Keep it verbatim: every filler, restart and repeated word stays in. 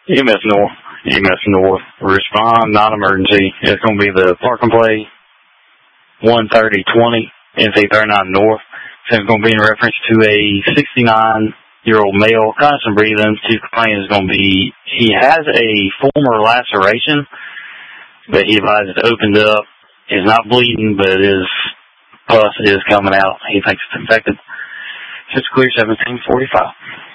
E M S North. E M S North. Respond, non-emergency. It's going to be the Park and Play one thirty twenty, N C thirty-nine North. So it's going to be in reference to a sixty-nine-year-old male, constant breathing. His complaint is going to be he has a former laceration, but he advised it opened up. It's not bleeding, but his pus is coming out. He thinks it's infected. It's clear seventeen forty-five.